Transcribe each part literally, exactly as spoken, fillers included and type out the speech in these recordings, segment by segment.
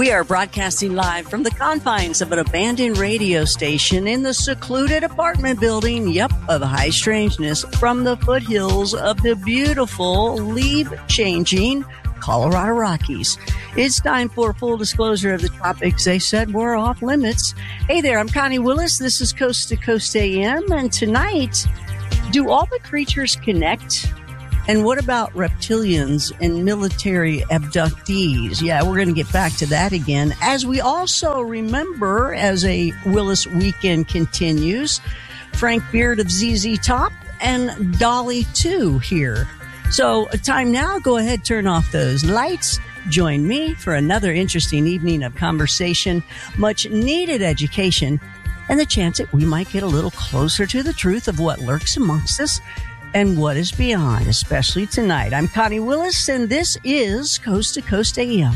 We are broadcasting live from the confines of an abandoned radio station in the secluded apartment building, yep, of high strangeness, from the foothills of the beautiful, leaf-changing Colorado Rockies. It's time for full disclosure of the topics they said were off limits. Hey there, I'm Connie Willis. This is Coast to Coast A M, and tonight, do all the creatures connect? And what about reptilians and military abductees? Yeah, we're going to get back to that again. As we also remember, as a Willis weekend continues, Frank Beard of Z Z Top and Dolly two here. So time now, go ahead, turn off those lights. Join me for another interesting evening of conversation, much needed education, and the chance that we might get a little closer to the truth of what lurks amongst us and what is beyond, especially tonight. I'm Connie Willis, and this is Coast to Coast A M.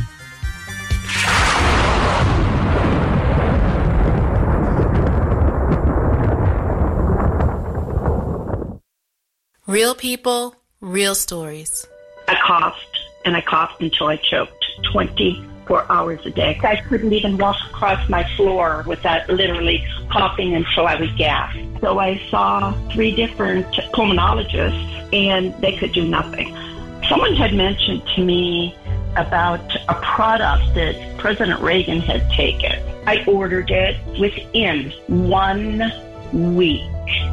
Real people, real stories. I coughed, and I coughed until I choked twenty-four hours a day. I couldn't even walk across my floor without literally coughing until I was gasped. So I saw three different pulmonologists, and they could do nothing. Someone had mentioned to me about a product that President Reagan had taken. I ordered it within one week.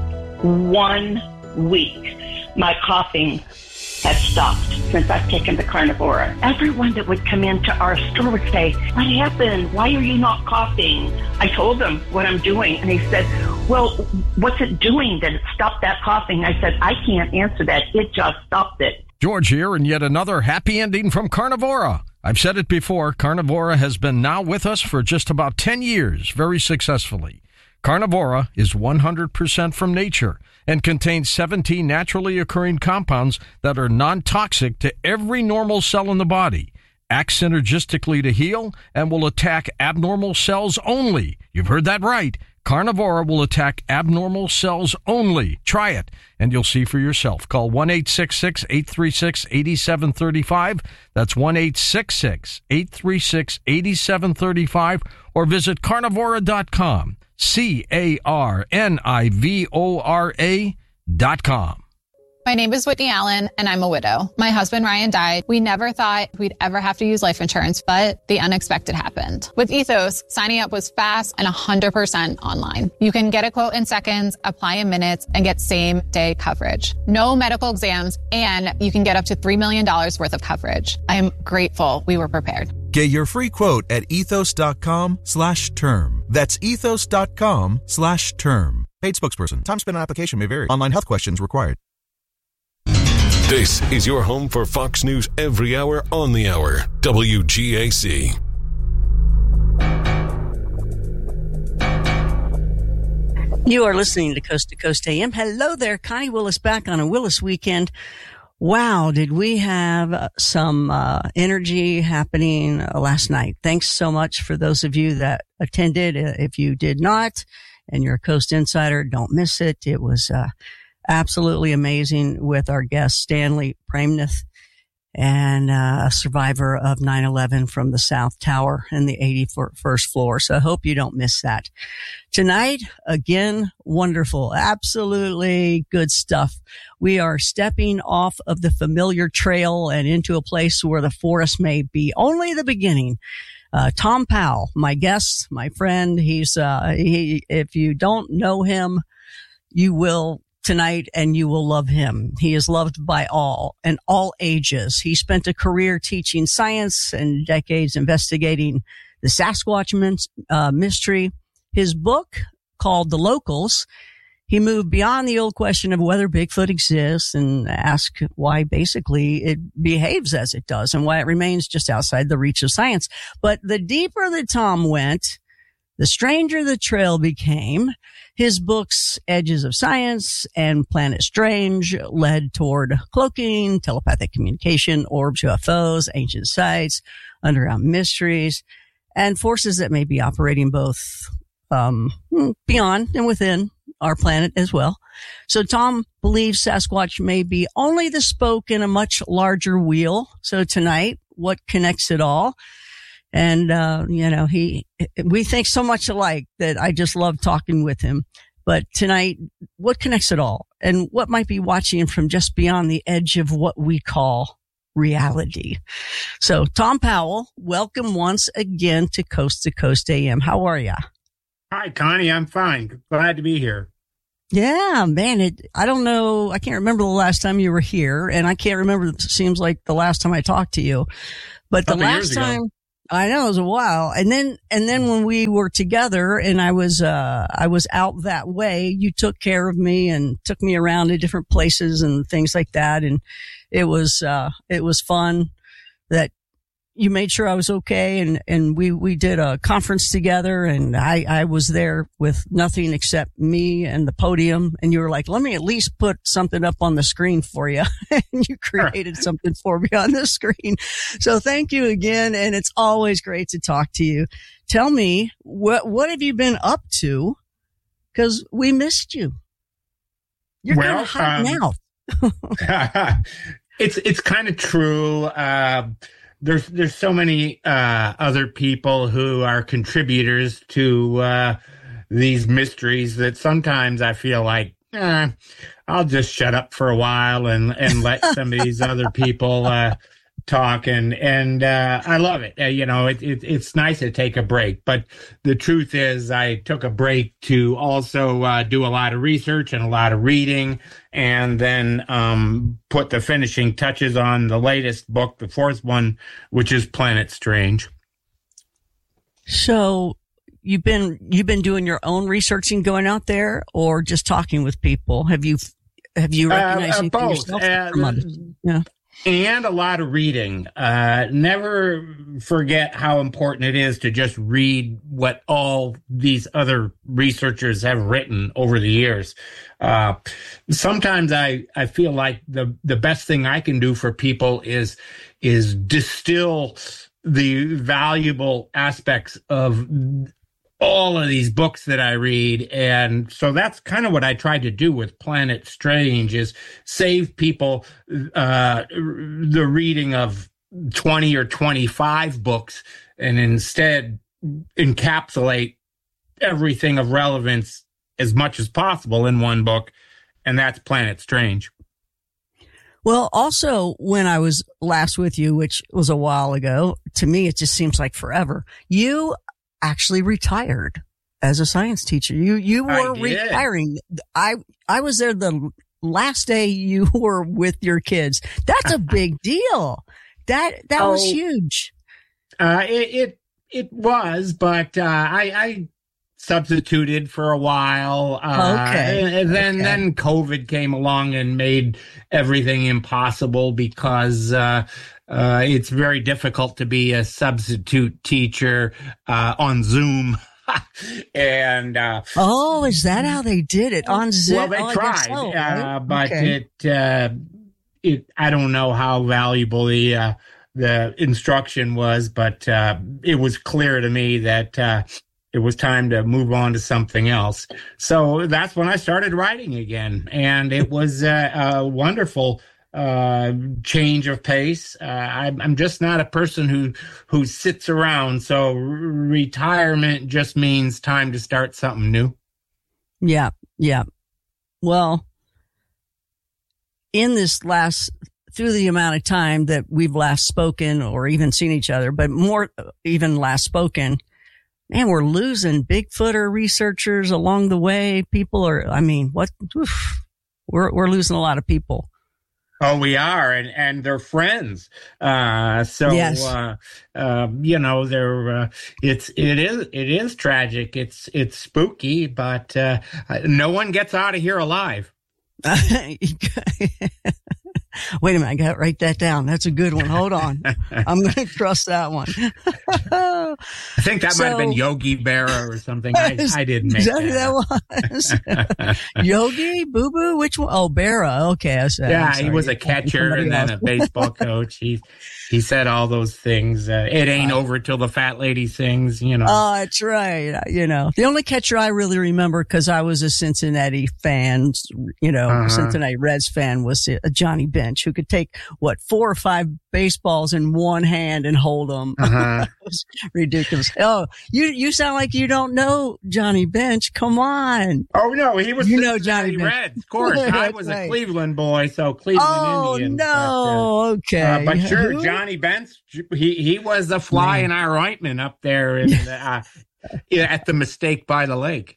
One week. My coughing has stopped since I've taken the Carnivora. Everyone that would come into our store would say, "What happened? Why are you not coughing?" I told them what I'm doing, and he said, "Well, what's it doing that it stopped that coughing?" I said, "I can't answer that. It just stopped it." George here, and yet another happy ending from Carnivora. I've said it before, Carnivora has been now with us for just about ten years, very successfully. Carnivora is one hundred percent from nature and contains seventeen naturally occurring compounds that are non-toxic to every normal cell in the body, act synergistically to heal, and will attack abnormal cells only. You've heard that right. Carnivora will attack abnormal cells only. Try it, and you'll see for yourself. Call one eight six six, eight three six, eight seven three five. That's one eight six six, eight three six, eight seven three five, or visit carnivora dot com. C A R N I V O R A dot com. My name is Whitney Allen, and I'm a widow. My husband, Ryan, died. We never thought we'd ever have to use life insurance, but the unexpected happened. With Ethos, signing up was fast and one hundred percent online. You can get a quote in seconds, apply in minutes, and get same-day coverage. No medical exams, and you can get up to three million dollars worth of coverage. I am grateful we were prepared. Get your free quote at ethos.com slash term. That's ethos.com slash term. Paid spokesperson. Time spent on application may vary. Online health questions required. This is your home for Fox News every hour on the hour. W G A C. You are listening to Coast to Coast A M. Hello there, Connie Willis back on a Willis weekend. Wow, did we have some uh, energy happening uh, last night. Thanks so much for those of you that attended. Uh, if you did not, and you're a Coast Insider, don't miss it. It was uh, absolutely amazing with our guest, Stanley Pramath, and uh, a survivor of nine eleven from the South Tower in the eighty-first floor. So I hope you don't miss that. Tonight, again, wonderful, absolutely good stuff. We are stepping off of the familiar trail and into a place where the forest may be only the beginning. Uh, Tom Powell, my guest, my friend, he's, uh, he, if you don't know him, you will tonight, and you will love him. He is loved by all and all ages. He spent a career teaching science and decades investigating the Sasquatch uh, mystery. His book, called The Locals, he moved beyond the old question of whether Bigfoot exists and asked why basically it behaves as it does and why it remains just outside the reach of science. But the deeper that Tom went, the stranger the trail became. His books, Edges of Science and Planet Strange, led toward cloaking, telepathic communication, orbs, U F Os, ancient sites, underground mysteries, and forces that may be operating both um beyond and within our planet as well. So Tom believes Sasquatch may be only the spoke in a much larger wheel. So tonight, what connects it all? And, uh, you know, he, we think so much alike that I just love talking with him. But tonight, what connects it all? And what might be watching from just beyond the edge of what we call reality? So, Tom Powell, welcome once again to Coast to Coast A M. How are you? Hi, Connie. I'm fine. Glad to be here. Yeah, man. It, I don't know. I can't remember the last time you were here, and I can't remember. It seems like the last time I talked to you, but the last time. I know it was a while. And then, and then when we were together and I was, uh, I was out that way, you took care of me and took me around to different places and things like that. And it was, uh, it was fun that you made sure I was okay. And, and we, we did a conference together and I, I was there with nothing except me and the podium. And you were like, let me at least put something up on the screen for you. And you created something for me on the screen. So thank you again. And it's always great to talk to you. Tell me, what, what have you been up to? Cause we missed you. You're well, kind of hot um, now. it's, it's kind of true. Uh, There's there's so many uh, other people who are contributors to uh, these mysteries that sometimes I feel like eh, I'll just shut up for a while and, and let some of these other people uh, talk. And and uh, I love it. Uh, you know, it, it it's nice to take a break. But the truth is, I took a break to also uh, do a lot of research and a lot of reading. And then um, put the finishing touches on the latest book, the fourth one, which is Planet Strange. So you've been you've been doing your own researching, going out there, or just talking with people? Have you have you recognized uh, uh, anything both. yourself Uh, from others? Yeah. And a lot of reading. Uh, never forget how important it is to just read what all these other researchers have written over the years. Uh, sometimes I, I feel like the, the best thing I can do for people is, is distill the valuable aspects of all of these books that I read. And so that's kind of what I tried to do with Planet Strange, is save people uh, the reading of twenty or twenty-five books and instead encapsulate everything of relevance as much as possible in one book. And that's Planet Strange. Well, also, when I was last with you, which was a while ago, to me, it just seems like forever. You actually retired as a science teacher. You, you were retiring. I, I was there the last day you were with your kids. That's a big deal. That, that oh, was huge. Uh, it, it, it was, but, uh, I, I substituted for a while. Uh, okay. And then, okay. then COVID came along and made everything impossible because, uh, Uh, it's very difficult to be a substitute teacher uh, on Zoom. and uh, oh, is that how they did it on Zoom? Well, they oh, tried, so, uh, right? but okay. it uh, it I don't know how valuable the uh, the instruction was, but uh, it was clear to me that uh, it was time to move on to something else. So that's when I started writing again, and it was uh, a wonderful uh change of pace. uh I'm, I'm just not a person who who sits around, so r- retirement just means time to start something new. Yeah, yeah. Well, in this last, through the amount of time that we've last spoken or even seen each other, but more even last spoken, man, we're losing Bigfooter researchers along the way. People are, I mean, what, oof, we're we're losing a lot of people. Oh, we are, and, and they're friends. Uh, so, yes. uh, uh, you know, they're, uh, it's, it is, it is tragic. It's, it's spooky, but, uh, no one gets out of here alive. Wait a minute. I got to write that down. That's a good one. Hold on. I'm going to trust that one. I think that so, might have been Yogi Berra or something. I, I didn't make that. that was? Yogi? Boo Boo? Which one? Oh, Berra. Okay. I said, yeah, he was a catcher and then a baseball coach. He, he said all those things. Uh, it ain't uh, over till the fat lady sings, you know. Oh, that's right. You know, the only catcher I really remember, because I was a Cincinnati fan, you know, uh-huh. Cincinnati Reds fan, was uh, Johnny Bench. Bench, who could take, what, four or five baseballs in one hand and hold them. Uh-huh. It was ridiculous. Oh, you you sound like you don't know Johnny Bench. Come on. Oh, no, he was You know Johnny Bench. Reds, of course. I was Right. a Cleveland boy, so Cleveland Oh, Indians. no. But, uh, okay. uh, but sure, Who? Johnny Bench, he, he was a fly Man. in our ointment up there in, uh, at the Mistake by the Lake.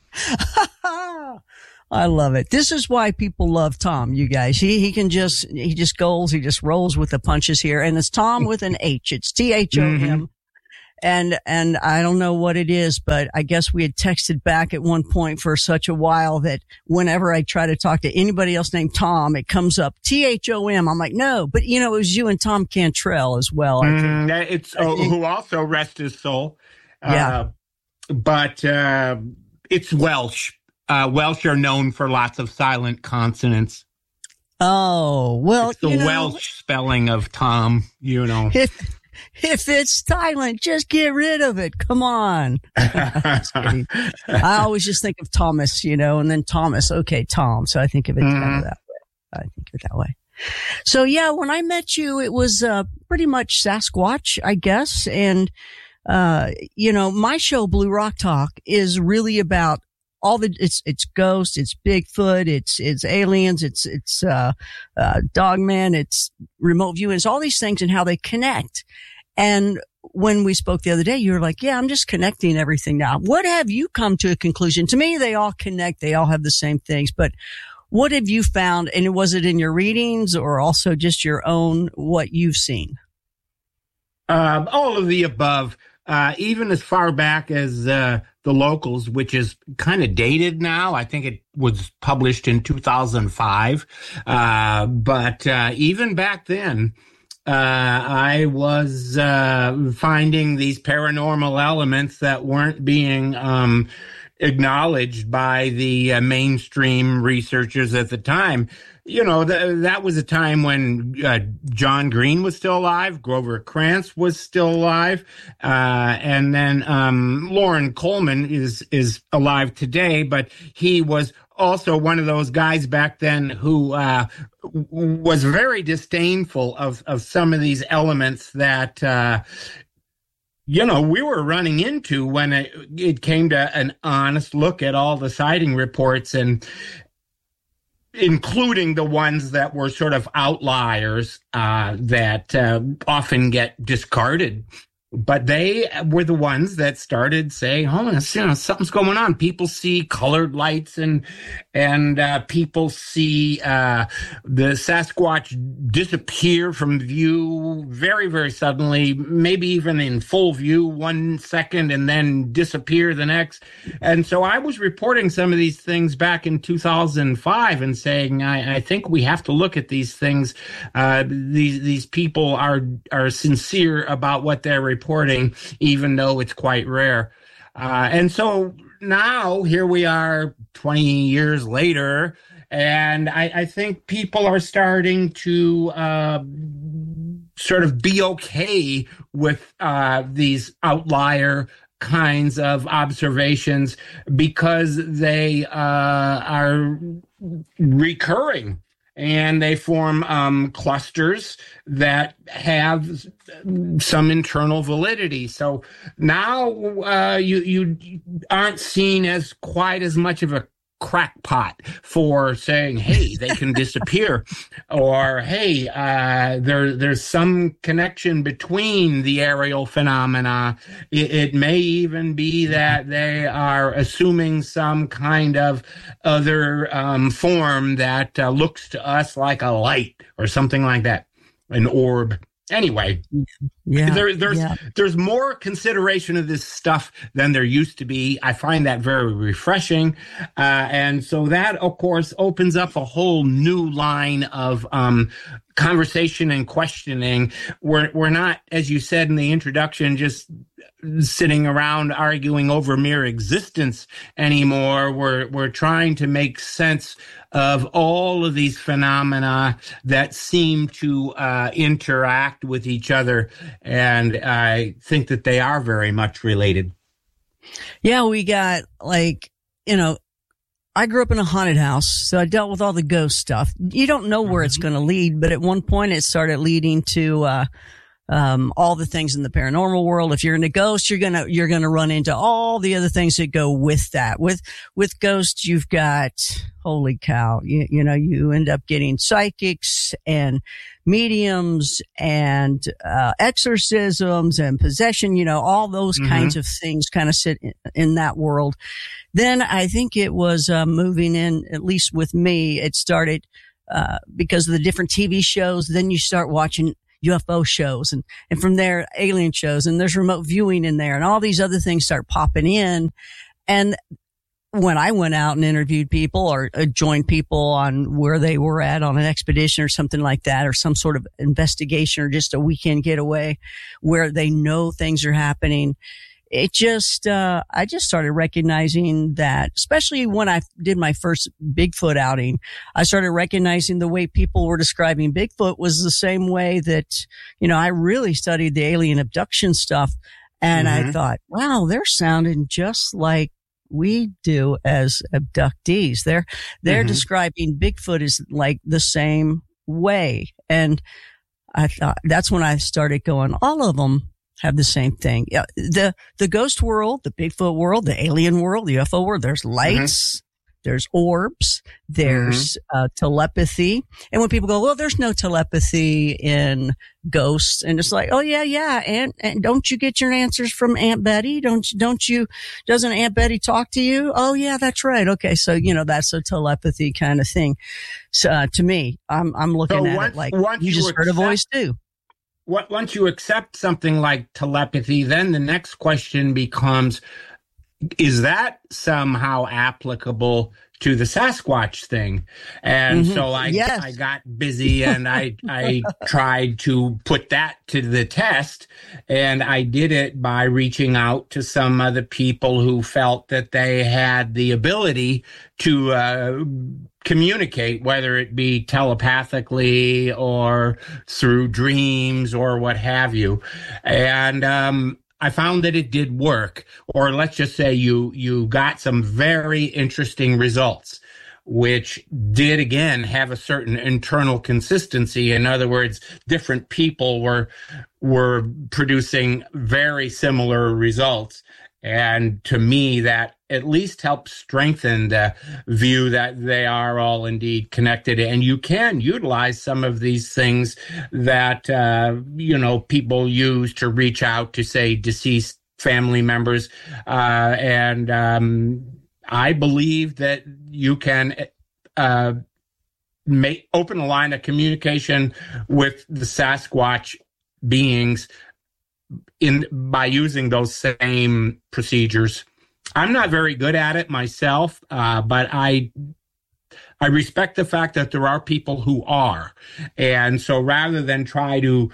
I love it. This is why people love Tom, you guys. He he can just, he just goes, he just rolls with the punches here. And it's Tom with an H. It's T H O M. Mm-hmm. And, and I don't know what it is, but I guess we had texted back at one point for such a while that whenever I try to talk to anybody else named Tom, it comes up T H O M. I'm like, no, but you know, it was you and Tom Cantrell as well. I think. Mm, that- it's oh, who also rest his soul. Yeah. Uh, but uh, it's Welsh. Uh, Welsh are known for lots of silent consonants. Oh, well, It's the you know, Welsh spelling of Tom, you know. If, if it's silent, just get rid of it. Come on. Just kidding. I always just think of Thomas, you know, and then Thomas. Okay, Tom. So I think of it Mhm. kind of that way. I think of it that way. So yeah, when I met you, it was uh, pretty much Sasquatch, I guess. And, uh, you know, my show, Blue Rock Talk, is really about all the, it's, it's ghosts, it's Bigfoot, it's, it's aliens, it's, it's, uh, uh, Dogman, it's remote viewing, it's all these things and how they connect. And when we spoke the other day, you were like, yeah, I'm just connecting everything now. What have you come to a conclusion? To me, they all connect. They all have the same things, but what have you found? And was it in your readings or also just your own, what you've seen? Um, all of the above, uh, even as far back as uh, the Locals, which is kind of dated now. I think it was published in two thousand five. Uh, but uh, even back then, uh, I was uh, finding these paranormal elements that weren't being um, acknowledged by the uh, mainstream researchers at the time. You know, th- that was a time when uh, John Green was still alive, Grover Krantz was still alive, uh, and then um, Lauren Coleman is is alive today, but he was also one of those guys back then who uh, w- was very disdainful of, of some of these elements that uh, you know, we were running into when it, it came to an honest look at all the sighting reports, and including the ones that were sort of outliers uh, that uh, often get discarded. But they were the ones that started saying, "Oh, you know, something's going on." People see colored lights, and and uh, people see uh, the Sasquatch disappear from view very, very suddenly, maybe even in full view one second, and then disappear the next. And so I was reporting some of these things back in two thousand five and saying, I, I think we have to look at these things. Uh, these these people are are sincere about what they're reporting, even though it's quite rare. Uh, and so now here we are twenty years later, and I, I think people are starting to uh, sort of be okay with uh, these outlier kinds of observations because they uh, are recurring. And they form um, clusters that have some internal validity. So now uh, you you aren't seen as quite as much of a crackpot for saying, "Hey, they can disappear," or "Hey, uh, there there's some connection between the aerial phenomena." It, it may even be that they are assuming some kind of other um, form that uh, looks to us like a light or something like that, an orb. Anyway, Yeah, there, there's yeah. there's more consideration of this stuff than there used to be. I find that very refreshing, uh, and so that, of course, opens up a whole new line of um, conversation and questioning. We're we're not, as you said in the introduction, just sitting around arguing over mere existence anymore. We're we're trying to make sense of all of these phenomena that seem to uh, interact with each other, and I think that they are very much related. Yeah, we got like, you know, I grew up in a haunted house, so I dealt with all the ghost stuff. You don't know where mm-hmm. it's going to lead, but at one point it started leading to, uh, um, all the things in the paranormal world. If you're into ghosts, you're gonna, you're gonna run into all the other things that go with that. With, with ghosts, you've got, holy cow, you, you know, you end up getting psychics and mediums and, uh, exorcisms and possession, you know, all those mm-hmm. kinds of things kind of sit in, in that world. Then I think it was, uh, moving in, at least with me, it started, uh, because of the different T V shows. Then you start watching U F O shows and, and from there alien shows, and there's remote viewing in there and all these other things start popping in. And when I went out and interviewed people or uh, joined people on where they were at on an expedition or something like that, or some sort of investigation or just a weekend getaway where they know things are happening, it just, uh, I just started recognizing that, especially when I did my first Bigfoot outing, I started recognizing the way people were describing Bigfoot was the same way that, you know, I really studied the alien abduction stuff. And mm-hmm. I thought, wow, they're sounding just like we do as abductees. They're, they're mm-hmm. describing Bigfoot as like the same way. And I thought that's when I started going, all of them have the same thing. Yeah, the, the ghost world, the Bigfoot world, the alien world, the U F O world, there's lights, mm-hmm. there's orbs, there's, mm-hmm. uh, telepathy. And when people go, well, there's no telepathy in ghosts. And it's like, oh yeah, yeah. And, and don't you get your answers from Aunt Betty? Don't you, don't you, doesn't Aunt Betty talk to you? Oh yeah, that's right. Okay. So, you know, that's a telepathy kind of thing. So, uh, to me, I'm, I'm looking so at once, it like you just heard a voice too. Once you accept something like telepathy, then the next question becomes, is that somehow applicable to the Sasquatch thing? And mm-hmm. so I, yes. I got busy and I, I tried to put that to the test, and I did it by reaching out to some of the people who felt that they had the ability to, uh, communicate, whether it be telepathically or through dreams or what have you. And, um, I found that it did work, or let's just say you, you got some very interesting results, which did again have a certain internal consistency. In other words, different people were, were producing very similar results. And to me, that at least helps strengthen the view that they are all indeed connected. And you can utilize some of these things that, uh, you know, people use to reach out to, say, deceased family members. Uh, and um, I believe that you can uh, make, open a line of communication with the Sasquatch beings in by using those same procedures. I'm not very good at it myself, uh, but I I respect the fact that there are people who are. And so rather than try to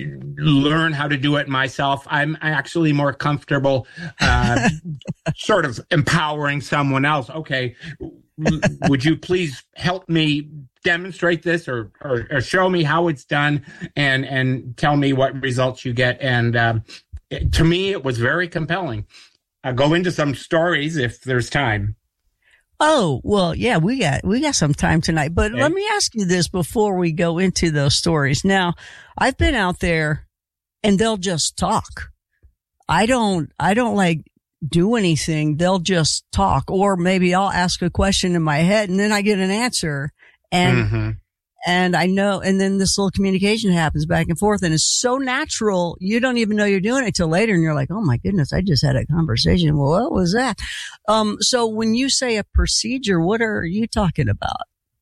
learn how to do it myself, I'm actually more comfortable uh, sort of empowering someone else. Okay, would you please help me demonstrate this, or, or, or show me how it's done, and, and tell me what results you get. And um, it, to me, it was very compelling. I'll go into some stories if there's time. Oh, well, yeah, we got, we got some time tonight, but okay. Let me ask you this before we go into those stories. Now, I've been out there and they'll just talk. I don't, I don't like do anything. They'll just talk, or maybe I'll ask a question in my head and then I get an answer. And, mm-hmm. and I know, and then this little communication happens back and forth, and it's so natural. You don't even know you're doing it till later. And you're like, oh my goodness, I just had a conversation. Well, what was that? Um, so when you say a procedure, what are you talking about?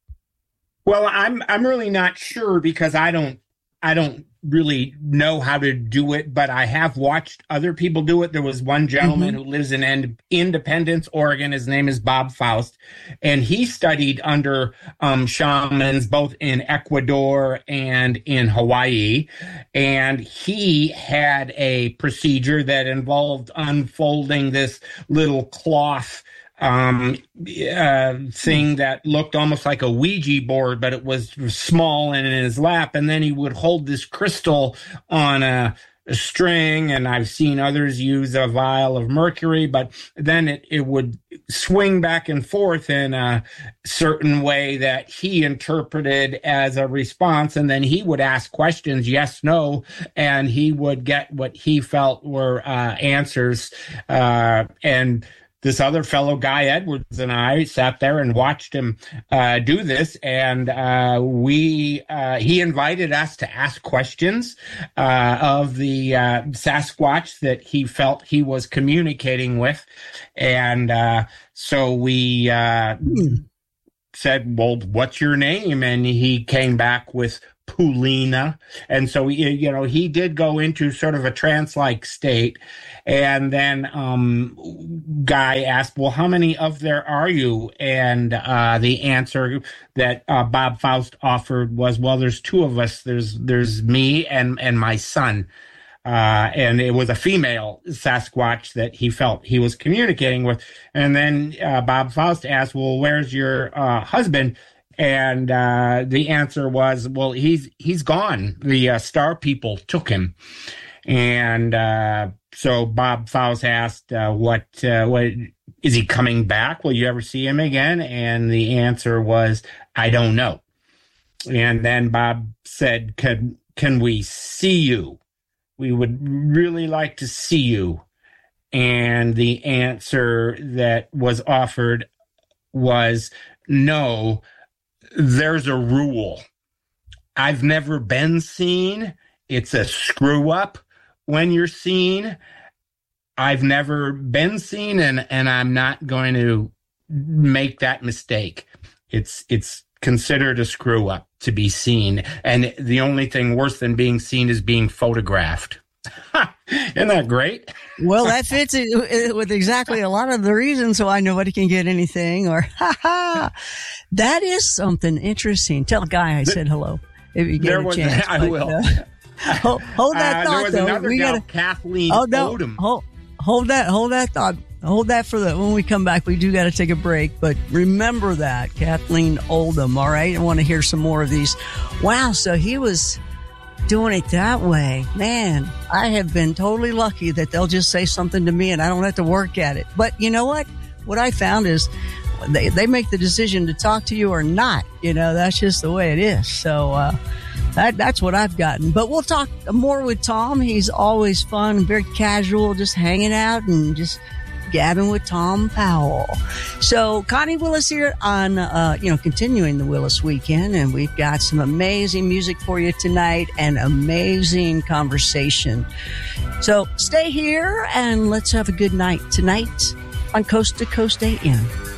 Well, I'm, I'm really not sure, because I don't, I don't really know how to do it, but I have watched other people do it. There was one gentleman mm-hmm. who lives in Independence, Oregon. His name is Bob Faust, and he studied under um, shamans both in Ecuador and in Hawaii. And he had a procedure that involved unfolding this little cloth um, uh, thing that looked almost like a Ouija board, but it was small and in his lap. And then he would hold this crystal on a, a string, and I've seen others use a vial of mercury, but then it, it would swing back and forth in a certain way that he interpreted as a response. And then he would ask questions, yes, no, and he would get what he felt were uh, answers. Uh, and this other fellow, Guy Edwards, and I sat there and watched him uh, do this, and uh, we uh, he invited us to ask questions uh, of the uh, Sasquatch that he felt he was communicating with, and uh, so we uh, said, "Well, what's your name?" And he came back with Poulina. And so, you know, he did go into sort of a trance-like state. And then um, Guy asked, well, how many of there are you? And uh, the answer that uh, Bob Faust offered was, well, there's two of us. There's there's me and, and my son. Uh, and it was a female Sasquatch that he felt he was communicating with. And then uh, Bob Faust asked, well, where's your uh, husband? And uh, the answer was, well, he's he's gone. The uh, star people took him. And uh, so Bob Faust asked, uh, what, uh, what, is he coming back? Will you ever see him again? And the answer was, I don't know. And then Bob said, can, can we see you? We would really like to see you. And the answer that was offered was, no, there's a rule. I've never been seen. It's a screw up when you're seen. I've never been seen, and, and I'm not going to make that mistake. It's it's considered a screw up to be seen. And the only thing worse than being seen is being photographed. Isn't that great? Well, that fits it with exactly a lot of the reasons why nobody can get anything, or ha ha. That is something interesting. Tell Guy I said hello if you get there a was, chance. I but, will. Uh, hold, hold that uh, thought, there was though. another we gal, gotta, Kathleen oh, no, Odom. Hold, hold that, hold that thought. Hold that for the when we come back. We do got to take a break, but remember that Kathleen Oldham. All right, I want to hear some more of these. Wow, so he was doing it that way. Man, I have been totally lucky that they'll just say something to me and I don't have to work at it. But you know what? What I found is they, they make the decision to talk to you or not. You know, that's just the way it is. So, uh, that, that's what I've gotten. But we'll talk more with Tom. He's always fun and very casual, just hanging out and just gabbing with Tom Powell. So Connie Willis here on, uh, you know, continuing the Willis weekend. And we've got some amazing music for you tonight and amazing conversation. So stay here and let's have a good night tonight on Coast to Coast A M.